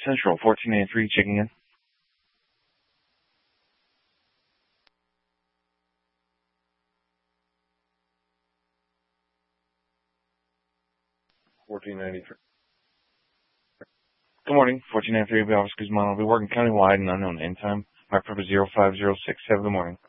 Central, 1483, checking in. Good morning, 1493, Officer Guzman. I'll be working countywide and unknown end time. My purpose 05067. Good morning.